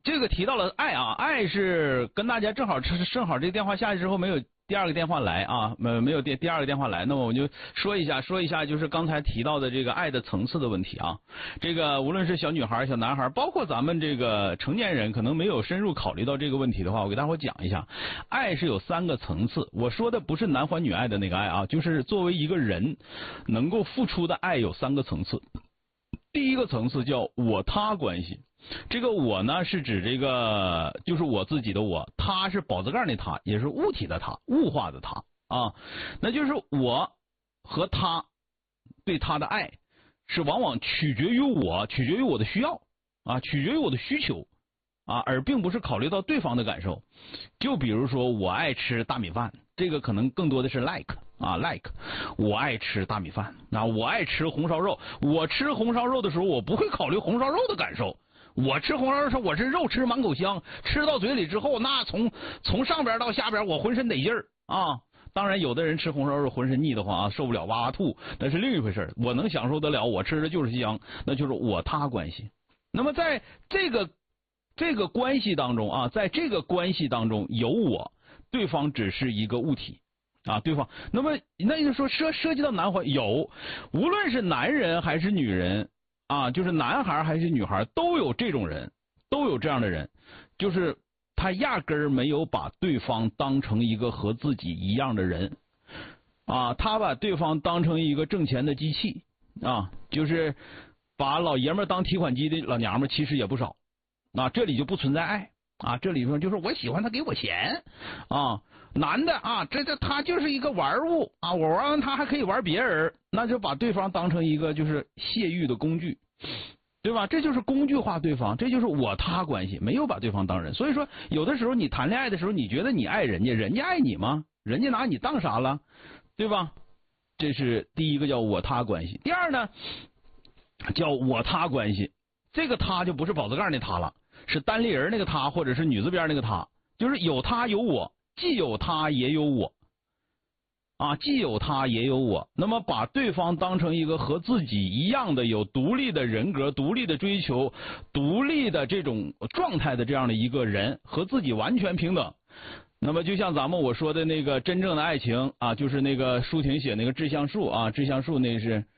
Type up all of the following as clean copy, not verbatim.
这个提到了爱啊，爱是跟大家正好这个电话下去之后没有第二个电话来啊，没有第二个电话来，那么我就说一下，就是刚才提到的这个爱的层次的问题啊。这个无论是小女孩、小男孩，包括咱们这个成年人，可能没有深入考虑到这个问题的话，我给大伙讲一下，爱是有3个层次。我说的不是男欢女爱的那个爱啊，就是作为一个人能够付出的爱有3个层次。第一个层次叫我他关系。这个我呢是指这个就是我自己的我，他是宝字盖那他，也是物体的他，物化的他啊，那就是我和他对他的爱是往往取决于我的需要啊，取决于我的需求啊，而并不是考虑到对方的感受。就比如说我爱吃大米饭，这个可能更多的是 like 我爱吃大米饭啊，我爱吃红烧肉，我吃红烧肉的时候我不会考虑红烧肉的感受。我吃红烧肉的时候，我是肉吃满口香，吃到嘴里之后，那从上边到下边，我浑身得劲儿啊！当然，有的人吃红烧肉浑身腻得慌啊，受不了哇哇吐，那是另一回事。我能享受得了，我吃的就是香，那就是我他关系。那么在这个关系当中啊，在这个关系当中有我，对方只是一个物体啊，对方。那么那就说涉及到男欢有，无论是男人还是女人。啊，就是男孩还是女孩都有这种人，都有这样的人，就是他压根儿没有把对方当成一个和自己一样的人啊，他把对方当成一个挣钱的机器啊，就是把老爷们当提款机的老娘们其实也不少啊，这里就不存在爱啊，这里说就是我喜欢他给我钱啊，男的啊，这他就是一个玩物啊，我玩完他还可以玩别人，那就把对方当成一个就是泄欲的工具，对吧？这就是工具化对方，这就是我他关系，没有把对方当人。所以说，有的时候你谈恋爱的时候，你觉得你爱人家，人家爱你吗？人家拿你当啥了，对吧？这是第一个叫我他关系。第二呢，叫我他关系，这个他就不是宝字盖那他了，是单立人那个他，或者是女字边那个他，就是有他有我，既有他也有我啊，既有他也有我。那么把对方当成一个和自己一样的有独立的人格、独立的追求、独立的这种状态的这样的一个人，和自己完全平等。那么就像我说的那个真正的爱情啊，就是那个舒婷写那个致橡树啊，致橡树那是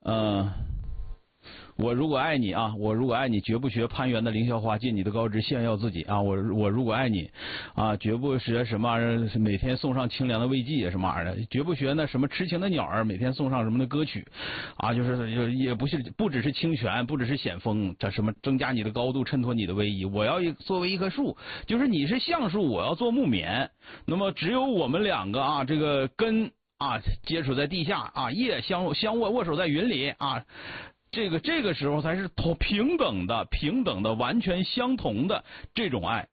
我如果爱你啊，我如果爱你，绝不学攀援的凌霄花，借你的高枝炫耀自己啊！我如果爱你啊，绝不学什么玩意儿，每天送上清凉的慰藉什么玩意儿的，绝不学那什么痴情的鸟儿，每天送上什么的歌曲啊，就是也不只是清泉，不只是险峰，这什么增加你的高度，衬托你的威仪。我要作为一棵树，就是你是橡树，我要做木棉。那么只有我们两个啊，这个根啊接触在地下啊，叶相握手在云里啊。这个时候才是平等的、完全相同的这种爱